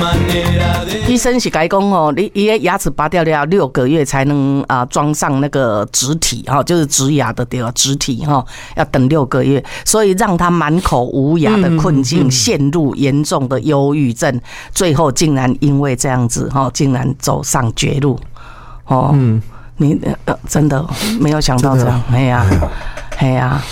医生是跟他讲哦，你的牙齿拔掉了6个月才能装上那个植体哈，就是植牙的对吧？植体哈，要等6个月，所以让他满口无牙的困境，陷入严重的忧郁症，最后竟然因为这样子哈，竟然走上绝路哦。你真的没有想到这样，哎呀，哎呀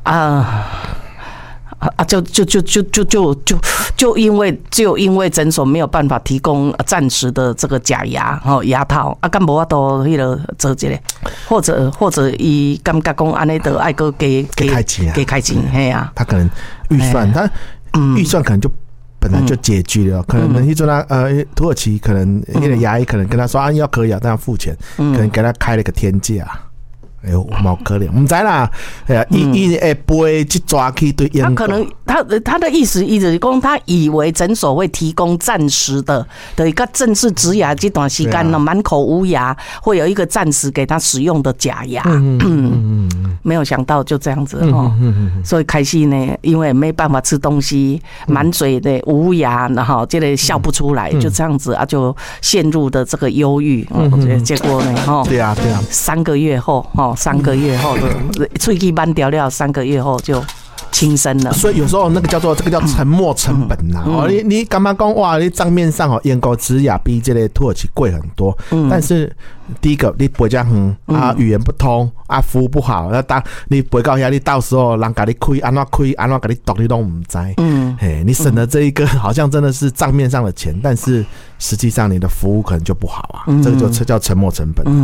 就因为诊所没有办法提供暂时的这个假牙牙套啊，干无法度迄个做这个，或者伊感觉讲安尼就爱个给开钱，嘿啊， 他可能预算，他预算可能就本来就拮据了，可能迄阵土耳其可能那个牙医可能跟他说要可以啊，但要付钱，可能给他开了个天价。哎呦，毛可怜，唔知啦。伊会背去抓去对员工。 他可能他的意思是讲，他以为诊所会提供暂时的一个正式植牙这段时间呢，满口无牙，会有一个暂时给他使用的假牙。没有想到就这样子哦。所以开始呢，因为没办法吃东西，满嘴的无牙，然后这个笑不出来，就这样子就陷入的这个忧郁。结果呢， 对啊 ，3个月后3个月后的喙齿慢掉了，3个月后就轻生了。 所以有时候这个叫沉没成本呐。你干嘛讲哇？你账面上眼沟植牙比这个土耳其贵很多，但是第一个你不讲语言不通服务不好，那当你不到遐，你到时候人家你开安怎给你读你都唔知。你省了这一个好像真的是账面上的钱，但是实际上你的服务可能就不好啊。这个就叫沉没成本。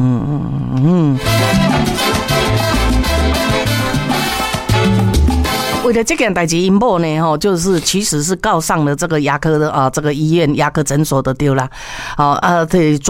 为了这件代志，因某呢，就是其实是告上了这个牙科的这个医院牙科诊所的对啦。这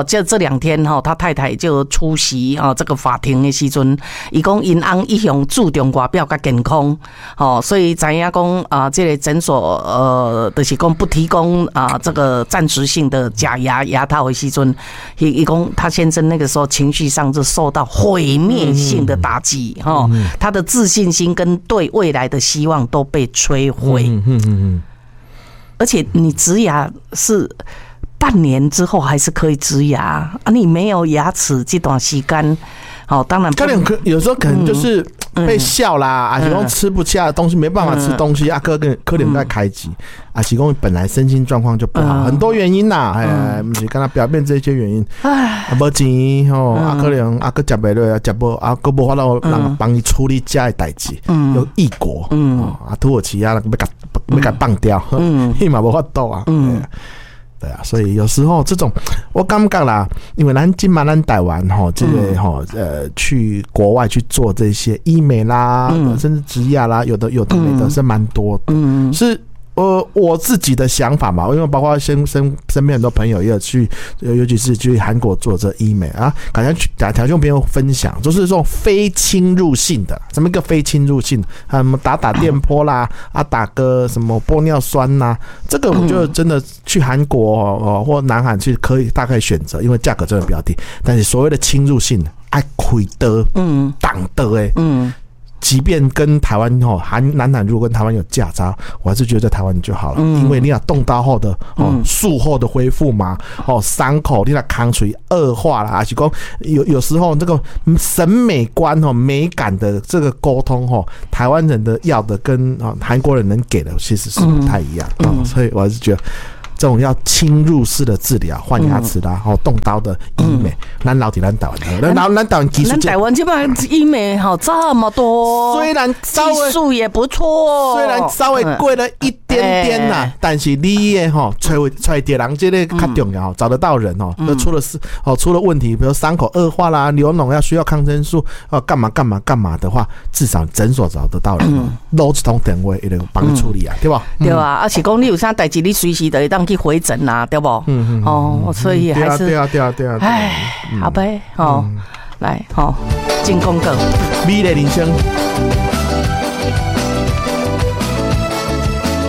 2天他太太就出席这个法庭的时阵，伊讲因翁一向注重外表甲健康，所以知影讲这个诊所就是讲不提供这个暂时性的假牙套的时阵，伊讲他先生那个时候情绪上就受到毁灭性的打击他的自信心跟对未来的希望都被摧毁。而且你植牙是半年之后还是可以植牙你没有牙齿这段时间，当然有时候可能就是被笑啦，是讲吃不下的东西，没办法吃东西可能在开机是讲本来身心状况就不好，很多原因啦，不是跟他表面这些原因，没钱可能个吃不落，吃不个无法度人帮你处理家的代志，有异国土耳其要给放掉，伊嘛无法度啊。对啊，所以有时候这种我感觉啦，因为咱今嘛咱台湾这个去国外去做这些医美啦，甚至植牙啦，有的没的是蛮多的，是。我自己的想法嘛，因为包括身边很多朋友也有去，尤其是去韩国做这医美感觉条件朋友分享，就是这种非侵入性的，什么一个非侵入性的，什么打电波啦，打个什么玻尿酸呐，这个我觉得真的去韩国或南韩去大概选择，因为价格真的比较低，但是所谓的侵入性，爱开的，挡的即便跟台湾南韩如果跟台湾有价差，我还是觉得在台湾就好了，因为你要动刀后的术后的恢复嘛，伤口你那康水恶化啦，还是说有时候这个审美观美感的这个沟通台湾人的要的跟韩国人能给的其实是不太一样所以我还是觉得。这种要侵入式的治疗，换牙齿啦，动刀的医美，咱老在咱台湾，咱台湾技术， 咱台湾这边医美这么多， 虽然技术也不错， 虽然稍微贵了一点点啦，但是你也找对人这个较重要，找得到人出了问题，比如伤口恶化啦、流脓要需要抗生素干嘛的话，至少诊所找得到人攞一通电话，一定帮你处理对吧？ 对啊，而且讲你有啥代志，你随时都会当去回诊对不？所以还是对啊， 好呗，来进广告， 美丽人生。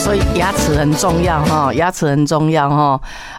所以牙齿很重要哈，牙齿很重要哈。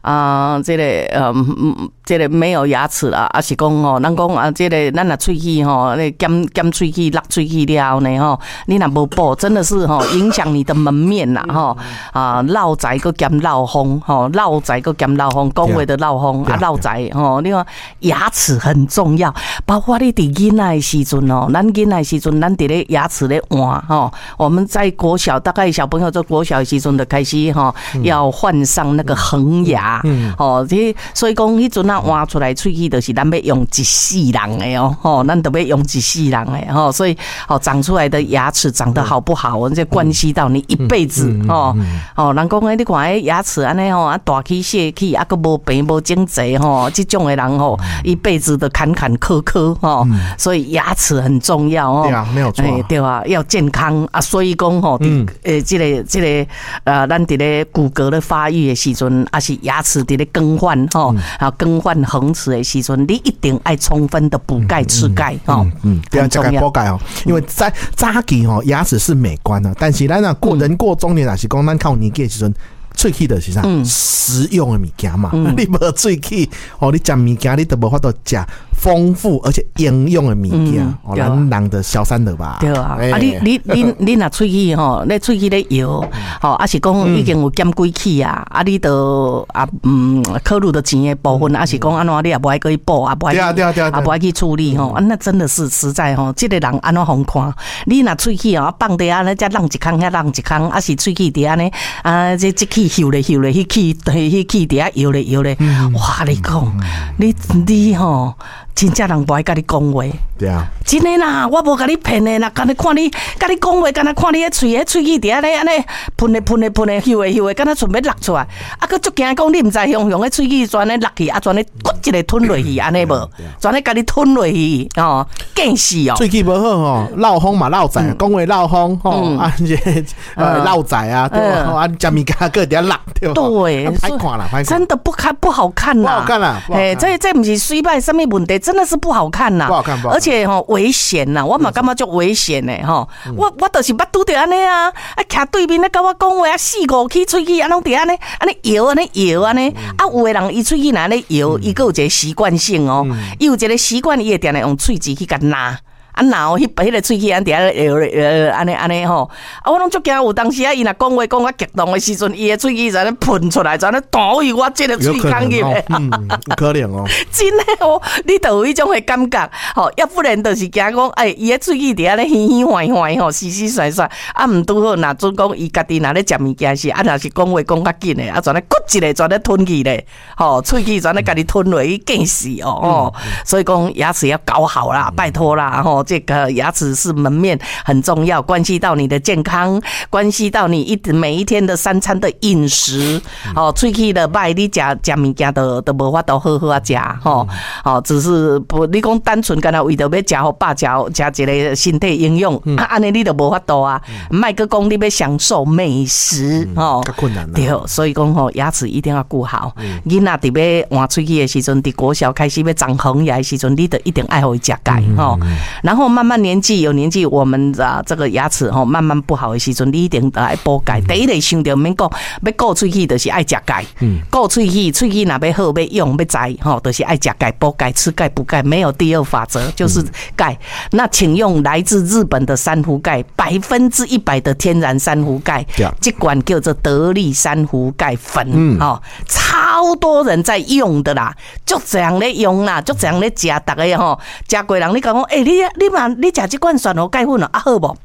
这个没有牙齿啦，还是讲吼，咱讲啊，这个咱若喙齿吼，那减喙齿、落喙齿了呢吼，你若无补，真的是吼影响你的门面啦吼。落财个减落风吼，落财个减落风，讲话的落风啊，落财吼。你看牙齿很重要，包括你伫囡仔的时阵哦，咱囡仔的时阵，咱伫咧牙齿咧换吼。我们在国小，大概小朋友在国小的时阵就开始吼，要换上那个恒牙，所以讲迄阵啊换出来喙齿，就是咱要用一世人的哦，咱都要用一世人的哦，所以长出来的牙齿长得好不好，这关系到你一辈子哦。人讲你看迄牙齿安尼吼，大起小起，啊个无病无整齐吼，这种的人吼，一辈子的坎坎坷坷吼，所以牙齿很重要哦。 对啊，没有错， 对啊，要健康啊，所以讲吼，这个咱伫咧骨骼的发育的时阵，还是牙齿伫咧更换吼，更换恒齿的时阵，你一定爱充分的补钙吃钙吼， 对啊，吃钙补钙哦，因为在早期吼牙齿是美观的，但是咱人过中年，还是讲咱靠年纪的时阵。喙齿就是啥实用的物件嘛，你无喙齿，你食物件你都无法度食丰富而且营养的物件，咱人的消散了吧？ 对啊，你若喙齿吼，你喙齿咧摇，还是讲已经有减几期啊？你都考虑到钱的部分，还是讲安怎你也不爱去补，也不爱去处理吼，那真的是实在吼，这个人安怎好看？你若喙齿放地安尼，再浪一空，遐浪一空，还是喙齿伫安尼这气嗅咧，迄气伫遐摇咧，哇！你讲，你吼。真正人不爱甲你讲话， 对啊， 真的啦，我无甲你骗的啦，干你看你，甲你讲话，干那看你迄喙齿伫安尼喷的，嗅的，干那准备落出来，啊，佮足惊讲你毋知用迄喙齿全咧落去，啊，全咧骨一个吞落去，安尼无，全咧甲你吞落去，哦，惊死哦！ 喙齿无好吼，落风嘛落财，讲话落风吼，落财啊，对啊，食物件个伫遐落，对，歹看啦， 真的不好看啦， 不好看啦， 这不是水歹什么问题。真的是不好看呐， 不好看， 而且危险呐，我嘛感觉就危险的我就是捌拄着安尼啊，徛对面咧甲我讲话啊，4-5起喙齿啊，拢伫安尼摇安尼，啊，有的人伊喙齿若安尼摇，伊个有一个习惯性伊有一个习惯，伊会定定用喙齿去甲拿。那迄个喙齿安伫安尼吼，我拢足惊有当时伊若讲话讲我激动的时阵，伊的喙齿在那喷出来，在那弹去我这个喙孔入的， 可能哦， 真的你就有迄种的感觉，要不然就是惊讲，伊的喙齿伫安尼嘻嘻坏坏洗洗甩甩，毋拄好，若准讲伊家己若咧食物件是，若是讲话讲较紧的，全咧骨一个全咧吞去咧，喙齿全咧家己吞落去，惊死所以讲牙齿要搞好啦，拜托啦，这个牙齿是门面很重要，关系到你的健康，关系到你每一天的3餐的饮食。喙齿的歹，你食物件都无法度好好啊食只是不你讲单纯干那为着要食好饱食一个身体营养，安尼你都无法度啊。莫个讲你要享受美食较困难啦。 对，所以讲牙齿一定要顾好。囡仔伫要换喙齿的时阵，伫国小开始要长恒牙的时阵，你都一定爱互伊食钙然后慢慢年纪，我们这个牙齿慢慢不好的时阵，你一定爱补钙。第一个想到免讲，要顾喙齿就是爱食钙，顾喙齿若要好要用要栽就是爱食钙补钙，吃钙补钙，没有第二法则，就是钙。那请用来自日本的珊瑚钙，100%的天然珊瑚钙，这款叫做得力珊瑚钙粉超多人在用的啦，就这样咧用啦，就这样咧食，大家食过人你讲你食这款珊瑚钙粉好无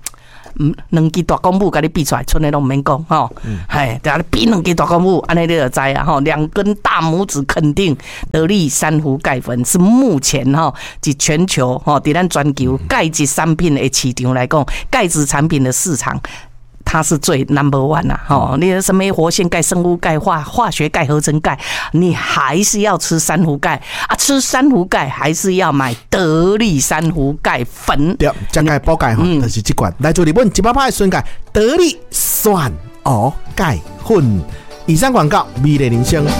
？2支大公母甲你比出来，剩的拢唔免讲等下你比2支大公母，安尼你就知啊2根大拇指肯定得力珊瑚钙粉是目前在全球伫咱全球钙质产品的市场来讲，钙质产品的市场。它是最 No.1 啊！你什么活性钙、生物钙、化学钙、合成钙，你还是要吃珊瑚钙啊！吃珊瑚钙还是要买得力珊瑚钙粉。 对，加钙补钙就是这款。来自日本100%的纯钙得力酸蚵钙粉。以上广告，美丽人生。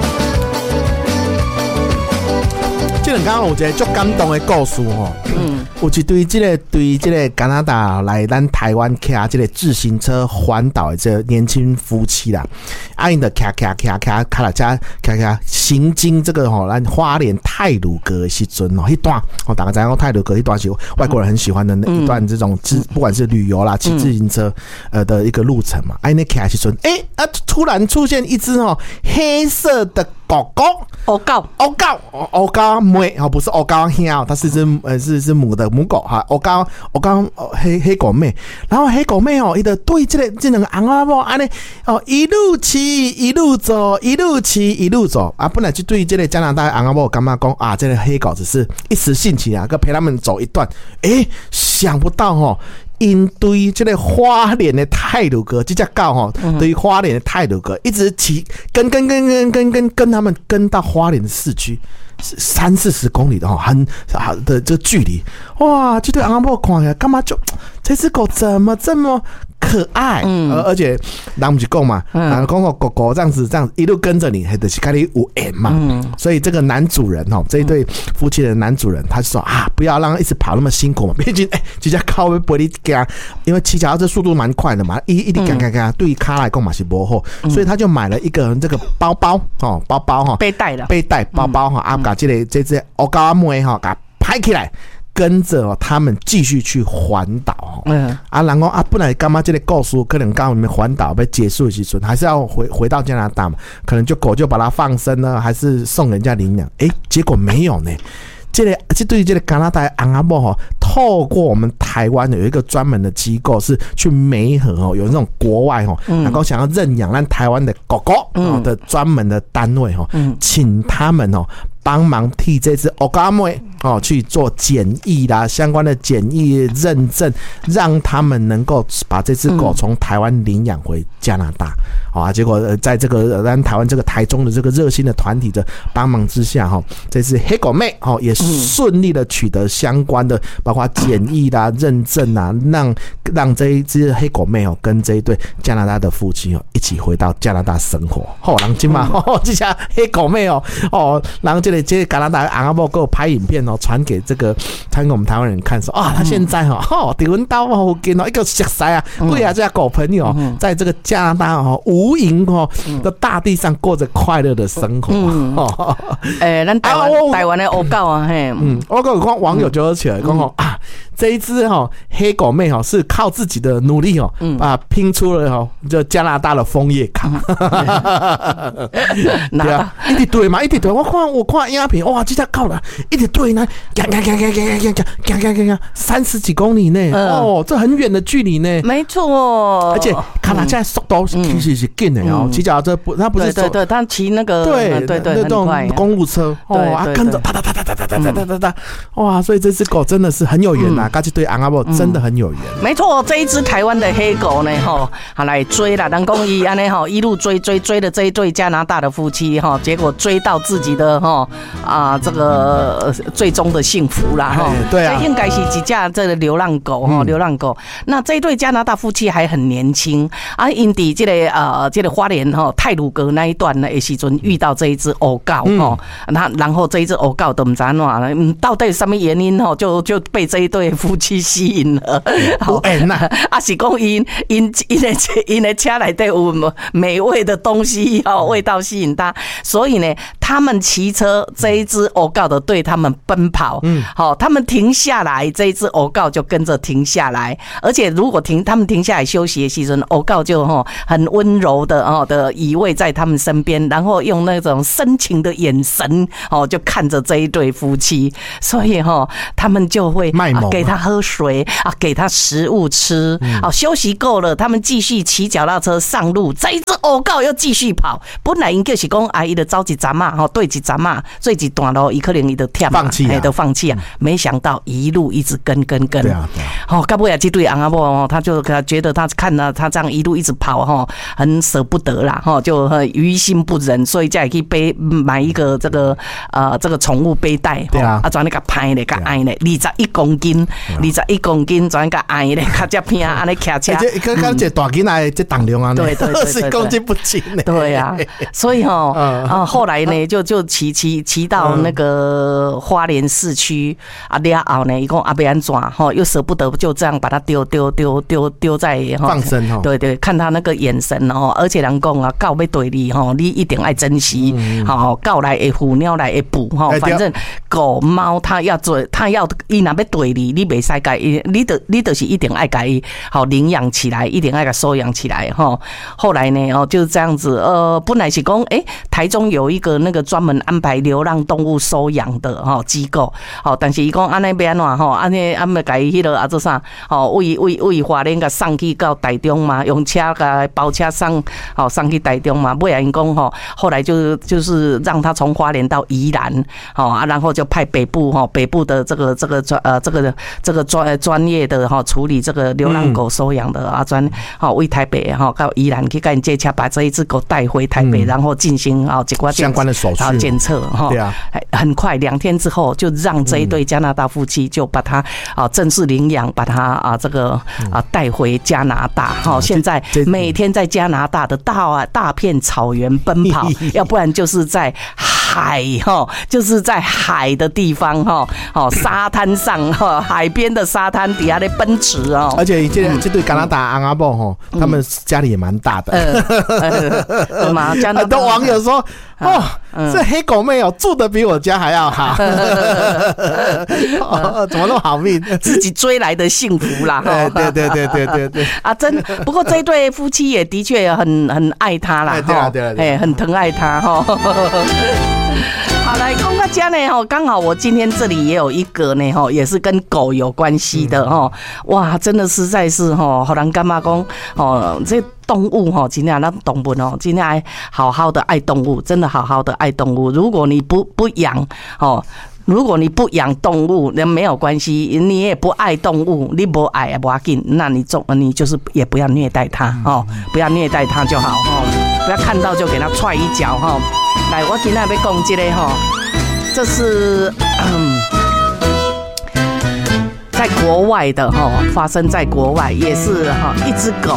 刚刚有一个足感动的故事有一对这个加拿大来咱台湾骑这个自行车环岛的这个年轻夫妻啦，因的骑来家行经这个咱花莲太鲁阁的时阵迄段大家知道太鲁阁迄段是外国人很喜欢的那一段这种不管是旅游啦骑自行车的一个路程嘛，因的骑的时阵突然出现一只黑色的狗狗， 欧高妹不是欧高兄，它是是母狗哈，欧高黑狗妹，然后黑狗妹伊就对这两个昂阿某安尼一路骑一路走，一路骑一路走啊，本来就对这个加拿大昂阿某感觉讲啊，这个黑狗只是一时兴起啊，陪他们走一段，想不到因对这个花莲的太鲁阁这只狗对于花莲的太鲁阁一直骑跟他们跟到花莲的市区30-40公里的很的这个距离，哇！这对阿婆看起来干嘛就这只狗怎么这么可爱？而且人不是讲嘛，讲狗狗这样子一路跟着你，还得是跟你有缘嘛。所以这个男主人这一对夫妻的男主人，他就说啊，不要让他一直跑那么辛苦嘛，毕竟这只狗会不会惊？因为骑脚踏车速度蛮快的嘛，一直赶，对于卡来讲嘛是不好，所以他就买了一个这个包包背带包包把这只欧高阿妹给它拍起来。跟着他们继续去环岛，然后本来干嘛这个故事可能刚我环岛被结束的时候，还是要回到加拿大嘛，可能狗就把它放生呢，还是送人家领养？结果没有呢。这对于这个加拿大昂阿伯透过我们台湾有一个专门的机构是去媒合有那种国外然后想要认养让台湾的狗狗的专门的单位请他们帮忙替这只欧高妹去做检疫啦，相关的检疫认证，让他们能够把这只狗从台湾领养回加拿大。结果在这个台湾这个台中的这个热心的团体的帮忙之下，这只黑狗妹也顺利的取得相关的包括检疫啦、认证啊，让这一只黑狗妹跟这一对加拿大的夫妻一起回到加拿大生活。人今嘛这下黑狗妹然后这个加拿大阿伯给我拍影片传给我们台湾人看说他现在在温岛附近一个熟悉啊，对啊，这狗朋友在这个加拿大无垠的大地上过着快乐的生活。 咱台湾的欧狗啊， 我跟网友就起来讲这一只黑狗妹是靠自己的努力拼出了就加拿大的枫叶卡。对啊，一直对嘛，一直对，我看影片，哇，这只狗了，一直对呢，30几公里内，这很远的距离呢。 没错， 而且看它现在速度其实是紧的骑脚踏车它不是对，它骑那个对那种公路车跟着哒，哇，所以这只狗真的是很有缘呐，跟这对阿伯真的很有缘。 没错，这一只台湾的黑狗呢，来追啦，人讲伊安尼一路追了这一对加拿大的夫妻结果追到自己的这个最终的幸福啦对啊， 所以应该是几架这个流浪狗流浪狗。那这一对加拿大夫妻还很年轻因在这个花莲太鲁阁那一段呢的时阵遇到这一只欧狗然后这一只欧狗都不知道到底什么原因就被这一对夫妻吸引了。是讲因的车内底有美味的东西味道吸引他，所以呢他们骑车这一只欧狗的对他们奔跑，他们停下来，这一只欧狗就跟着停下来，而且如果他们停下来休息的时候，欧狗就很温柔的依偎在他们身边，然后用那种深情的眼神就看着这一对夫妻，所以他们就会给他喝水给他食物吃，休息够了，他们继续骑脚踏车上路，这一只欧狗又继续跑。本来应该是讲伊就走一站对一站做一段路，伊可能伊就忝放弃啊，没想到一路一直跟。对啊，到尾这对阿伯他就觉得他看到他这样一路一直跑很舍不得啦就于心不忍，所以才去买一个这个宠物背带转那个拍的，个爱的21公斤，21公斤转个爱的，较只偏安尼骑车， 跟这大囡仔这重量啊， 对 20公斤不轻呢。 对啊，所以后来呢， 就骑到那个花莲市区啊，了后呢，伊讲啊，要安怎吼，又舍不得就这样把它丢在放生吼， 对对，看他那个眼神哦，而且人讲啊，狗要对你吼，你一定爱珍惜，好，狗来会虎，鸟来会捕吼，反正狗猫它要伊若要对你，你袂使甲伊，你就是一定爱甲伊好领养起来，一定爱甲收养起来吼。后来呢，就是这样子，本来是讲，台中有一个那个专门安排流浪动物收养的机构，但是伊讲安尼要安怎吼，安尼要甲伊迄个做啥，为花莲甲送去到台中嘛，用车甲包车送去台中嘛，尾啊因讲后来就是让他从花莲到宜兰，然后就派北部的这个专业的处理这个流浪狗收养的为台北到宜兰去跟借车把这一只狗带回台北，然后进行相关的手续检测对啊， 很快2天之后就让这一对加拿大夫妻就把他正式领养，把他这个带回加拿大现在每天在加拿大的大片草原奔跑，要不然就是在海就是在海的地方沙滩上海边的沙滩底下在奔驰而且这对加拿大昂阿伯他们家里也蛮大的， 对吗？加拿大很多网友说这黑狗妹住的比我家还要好，怎么那么好命？ 自己追来的幸福啦！ 对啊，不过这一对夫妻也的确很爱他啦， 对， 很疼爱他好，来讲到这呢刚好我今天这里也有一个呢也是跟狗有关系的哇，真的实在是好人感觉讲这动物今天那动物今天好好的爱动物，真的好好的爱动物。如果你不养如果你不养动物，那没有关系，你也不爱动物，你不爱也不要紧，那你就是也不要虐待它不要虐待它就好不要看到就给它踹一脚来，我今天要讲这个这是在国外的发生在国外，也是一只狗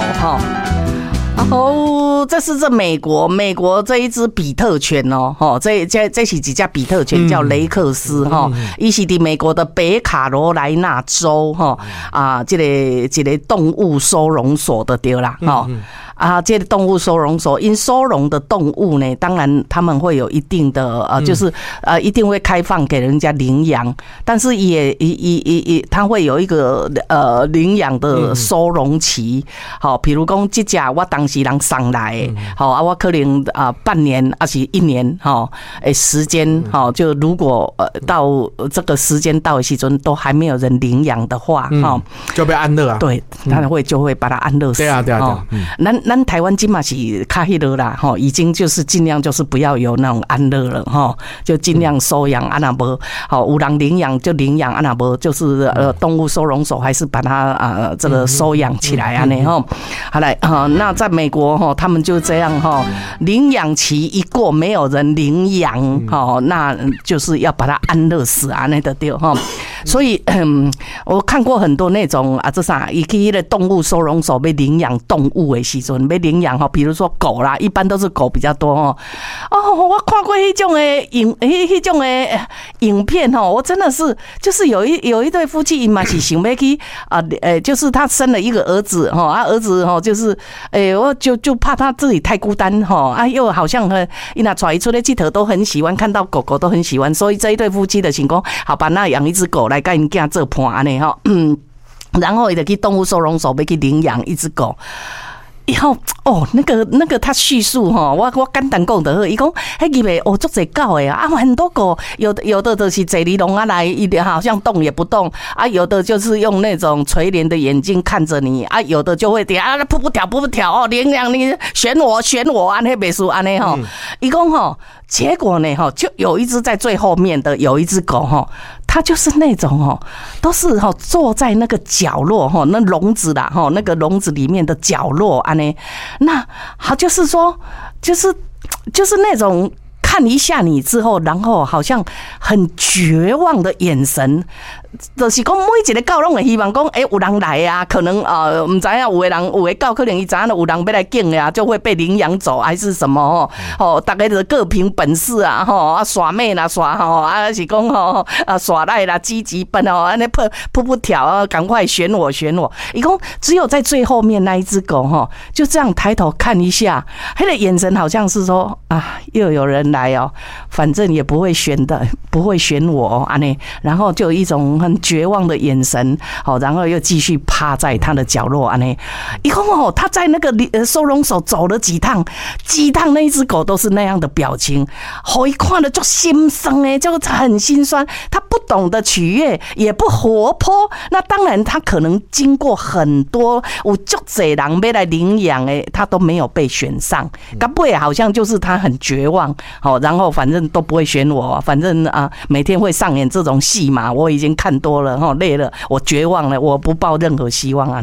这是美国这一只比特犬这是几家比特犬叫雷克斯它是在美国的北卡罗来纳州这个动物收容所的对啦这个动物收容所，因收容的动物呢，当然他们会有一定的就是一定会开放给人家领养，但是也它会有一个领养的收容期比如说这只我当时人送来我可能半年还是1年时间就如果到这个时间到的时候都还没有人领养的话就被安乐对，他就会把它安乐死对啊咱台湾今嘛是较迄落啦已经就是尽量就是不要有那种安乐了就尽量收养啊，那无有人领养就领养啊，那无就是动物收容所还是把它这个收养起来啊呢好来那在美国他们就这样领养期一过没有人领养那就是要把它安乐死啊那个对所以我看过很多那种这啥伊去那个动物收容所被领养动物的时阵被领养比如说狗啦，一般都是狗比较多我看过那种的影片我真的是就是有一对夫妻嘛是想要去就是他生了一个儿子儿子就是我就怕他自己太孤单又好像他拿出来出来镜头都很喜欢看到狗狗都很喜欢，所以这一对夫妻的情况好吧，那养一只狗来跟人家做伴呢然后他就去动物收容所要去领养一只狗。以后那个他叙述我简单讲就好，伊讲迄入面足侪狗的很多狗有的就是坐你笼来一点好像动也不动有的就是用那种垂帘的眼睛看着你有的就会点扑不跳领养你选我安尼袂输安尼伊讲结果呢就有一只在最后面的有一只狗它就是那种都是坐在那个角落那笼子啦那个笼子里面的角落安尼，那好就是说就是那种看一下你之后，然后好像很绝望的眼神， 就是讲每一个狗拢会希望讲，有人来啊，可能唔知影有的狗可能伊知影有人要来敬呀，就会被领养走，还是什么大家就各凭本事啊耍妹啦耍是讲耍赖啦，积极奔安尼扑跳啊，赶快选我。伊讲只有在最后面那一只狗就这样抬头看一下，他的眼神好像是说又有人来反正也不会选我安尼，然后就有一种很绝望的眼神，然后又继续趴在他的角落安尼。伊讲他在那个收容所走了几趟那一只狗都是那样的表情，一看了就心酸就很心酸。他不懂得取悦，也不活泼，那当然他可能经过很多有足侪人要来领养他都没有被选上，到尾好像就是他很绝望然后反正都不会选我，反正每天会上演这种戏嘛，我已经看多了累了，我绝望了，我不抱任何希望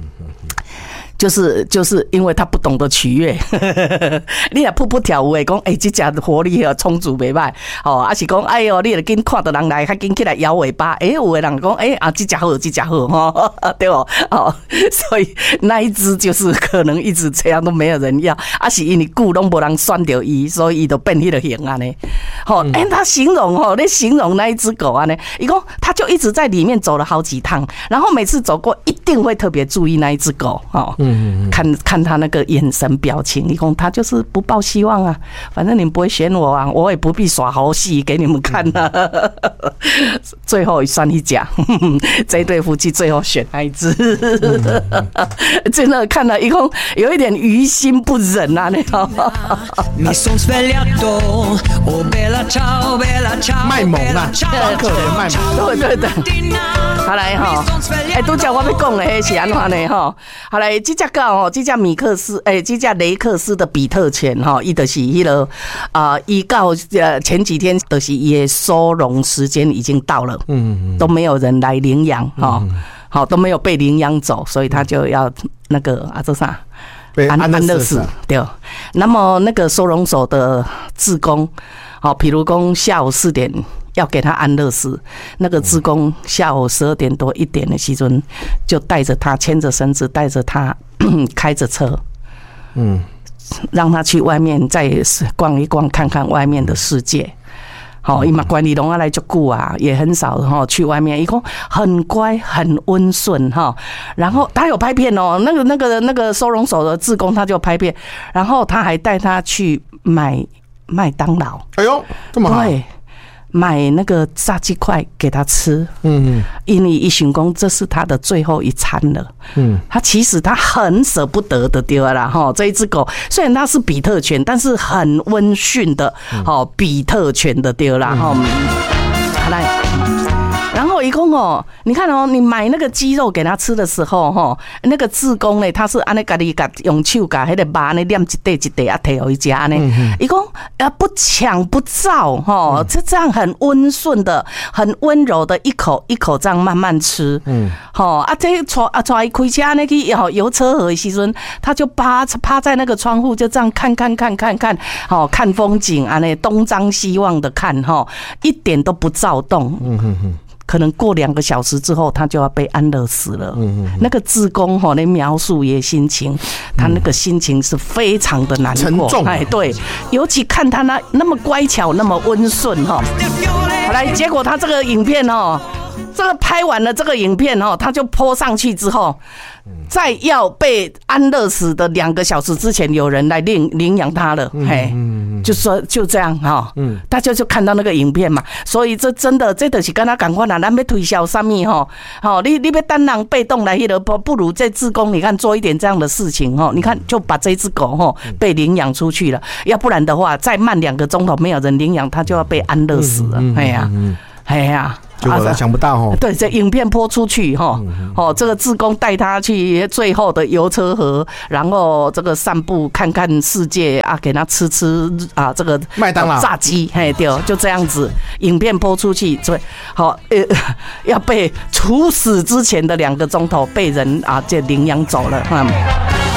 就是因为他不懂得取悦，你也扑跳舞的讲，这只活力充足袂歹，还是讲，哎呦，你就紧看到人来，较紧起来摇尾巴，有的人讲，这只好，对不？所以那一只就是可能一直这样都没有人要，是因为久拢无人选到伊，所以伊就变迄个型安尼。他形容你形容那一只狗安尼，伊讲他就一直在里面走了好几趟，然后每次走过一定会特别注意那一只狗，看他那个眼神表情，你讲他就是不抱希望啊，反正你们不会选我啊，我也不必耍猴戏给你们看啊。最后算一家，这对夫妻最后选那一只，真的看了一共有一点于心不忍啊，你知道吗？ 卖萌啊，帮客人卖萌， 对，好来都叫我要讲的是安怎呢好来，这只狗这只米克斯这只雷克斯的比特犬伊就是迄个伊到前几天就是伊的收容时间已经到了，都没有人来领养都没有被领养走，所以他就要那个这啥安乐死对。那么那个收容所的志工比如说下午4点要给他安乐死，那个志工下午12点多1点的时阵就带着他牵着绳子带着他开着车让他去外面再逛一逛看看外面的世界。因为管理龙来就久啊，也很少去外面，一共很乖很温顺然后他有拍片那个收容所的志工他就拍片，然后他还带他去买麦当劳， 哎呦这么好， 对，买那个炸鸡块给他吃，因为一想说这是他的最后一餐了，他其实他很舍不得的对啦这一只狗虽然它是比特犬，但是很温驯的比特犬的对啦好来。然后一共你看你买那个鸡肉给他吃的时候那个志工呢，他是安尼家己用手把那个肉呢念一块一块啊摕给他吃呢，一共不抢不躁这样很温顺的很温柔的一口一口这样慢慢吃，这带伊开车呢去游车河的时阵，他就趴在那个窗户就这样看看风景安尼东张西望的看一点都不躁动，可能过2个小时之后，他就要被安乐死了。那个志工那描述也心情，他那个心情是非常的难过， 沉重。 对，尤其看他那么乖巧，那么温顺好来，结果他这个影片这个拍完了这个影片他就po上去之后，在要被安乐死的2个小时之前，有人来领养他了，就说就这样大家就看到那个影片嘛，所以这真的这就是跟他赶快啦，咱要推销什么你要单人被动来不如这志工你看做一点这样的事情你看就把这只狗被领养出去了，要不然的话再慢2个钟头没有人领养，他就要被安乐死了，哎呀。 结果想不到对，这影片播出去这个志工带他去最后的游车河，然后这个散步看看世界啊，给他吃这个麦当劳炸鸡，对，就这样子，影片播出去，所以要被处死之前的2个钟头被人这领养走了